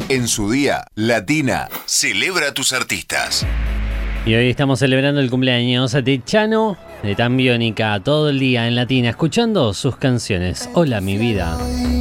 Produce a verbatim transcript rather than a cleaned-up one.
En su día, Latina celebra a tus artistas. Y hoy estamos celebrando el cumpleaños de Chano, de Tan Biónica, todo el día en Latina, escuchando sus canciones. Hola, mi vida.